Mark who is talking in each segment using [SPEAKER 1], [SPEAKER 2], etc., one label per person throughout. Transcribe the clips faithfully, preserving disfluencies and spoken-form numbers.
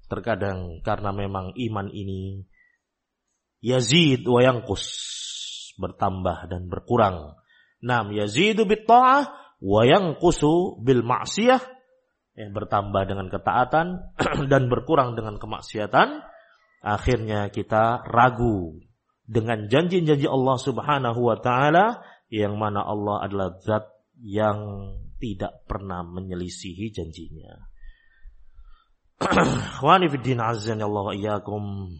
[SPEAKER 1] Terkadang karena memang iman ini yazid wa yanqus, bertambah dan berkurang. Nam yazidu bit ta'ah wa yanqusu bil ma'siyah, ya, bertambah dengan ketaatan dan berkurang dengan kemaksiatan. Akhirnya kita ragu dengan janji-janji Allah Subhanahu wa taala, yang mana Allah adalah zat yang tidak pernah menyelisihi janjinya. Wa nifiddin azzani Allah wa iyyakum.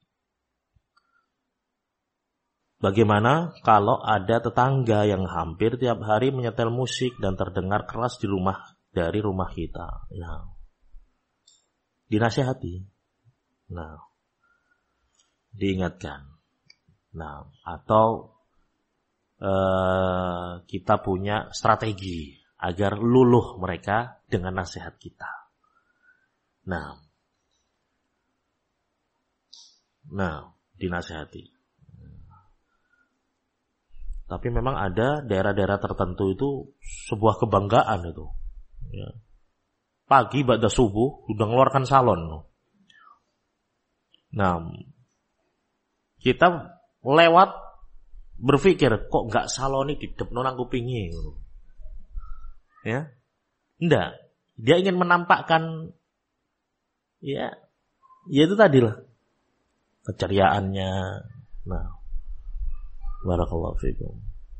[SPEAKER 1] Bagaimana kalau ada tetangga yang hampir tiap hari menyetel musik dan terdengar keras di rumah dari rumah kita? Nah, dinasihati. Nah, diingatkan. Nah, atau uh, kita punya strategi agar luluh mereka dengan nasihat kita. Nah, nah, dinasihati. Tapi memang ada daerah-daerah tertentu itu sebuah kebanggaan itu. Ya. Pagi ba'da subuh udah ngeluarkan salon. Nah, kita lewat berpikir kok nggak saloni di depno nang kupinge. Ya, enggak. Dia ingin menampakkan, ya, ya itu tadi lah keceriaannya. Nah, barakallahu fikum.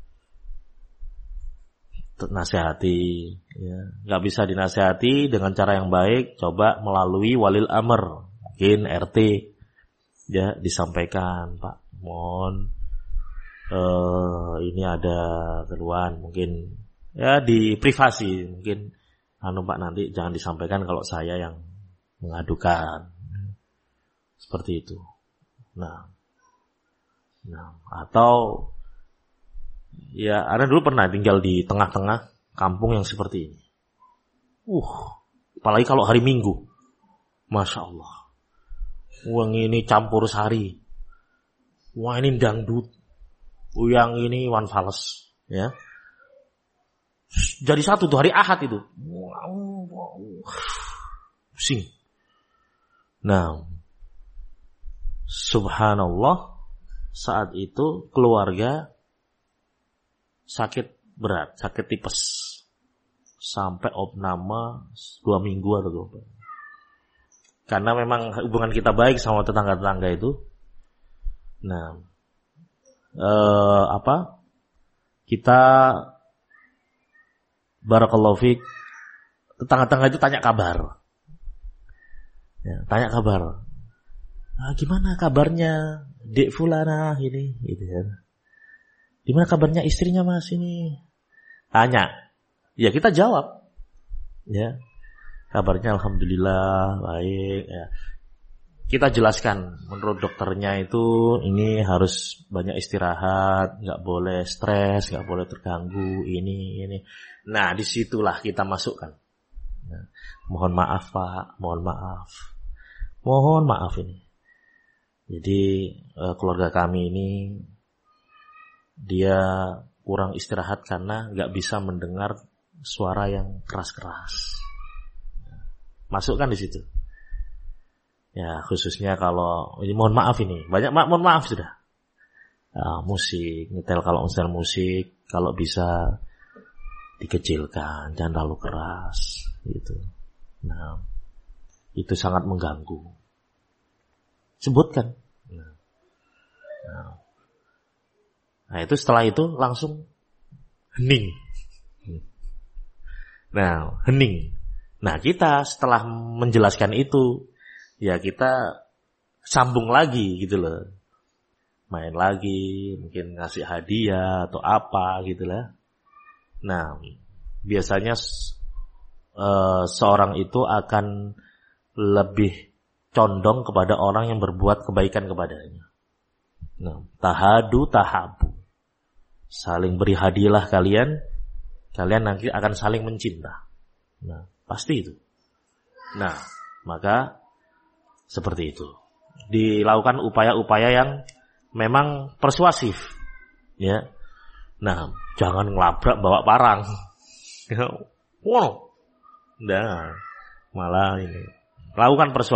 [SPEAKER 1] Nasihati, ya. Nggak bisa dinasihati dengan cara yang baik, coba melalui walil amr, mungkin R T, ya, disampaikan, Pak, mohon uh, ini ada keluhan, mungkin ya di privasi, mungkin anu Pak, nanti jangan disampaikan kalau saya yang mengadukan, seperti itu. Nah, nah, atau ya, Anda dulu pernah tinggal di tengah-tengah kampung yang seperti ini. Uh, apalagi kalau hari Minggu, masya Allah, uang ini campur sari, wah ini dangdut, yang ini one fals, ya. Jadi satu tuh hari Ahad itu, wow, wow, pusing. Nah, subhanallah, saat itu keluarga sakit berat, sakit tipes, sampai opname dua minggu atau dua. Karena memang hubungan kita baik sama tetangga-tetangga itu. Nah, eh, apa? Kita barakallahu fiik, tetangga-tetangga itu tanya kabar. Ya, tanya kabar. Ah, gimana kabarnya Dek Fulana ini, gitu ya. Gimana kabarnya istrinya Mas ini? Tanya. Ya kita jawab. Ya. Kabarnya alhamdulillah baik, ya. Kita jelaskan, menurut dokternya itu ini harus banyak istirahat, enggak boleh stres, enggak boleh terganggu ini ini. Nah, disitulah kita masukkan. Nah, mohon maaf Pak, mohon maaf. Mohon maaf ini. Jadi keluarga kami ini dia kurang istirahat karena nggak bisa mendengar suara yang keras-keras. Masukkan di situ. Ya, khususnya kalau ini mohon maaf ini banyak ma- mohon maaf sudah. Ya, musik, nyetel kalau nyetel musik kalau bisa dikecilkan, jangan terlalu keras, gitu. Nah, itu sangat mengganggu. Sebutkan. Nah. Nah. Nah itu setelah itu langsung hening. Nah hening. Nah kita setelah menjelaskan itu, ya kita sambung lagi gitu loh. Main lagi, mungkin ngasih hadiah atau apa gitu lah. Nah biasanya uh, seorang itu akan lebih condong kepada orang yang berbuat kebaikan kepadanya. Nah, tahadu tahabu. Saling beri hadiahlah kalian, kalian nanti akan saling mencinta. Nah, pasti itu. Nah, maka seperti itu. Dilakukan upaya-upaya yang memang persuasif, ya. Nah, jangan ngelabrak bawa parang. Wow. Nah, malah ini. Lakukan persuasif.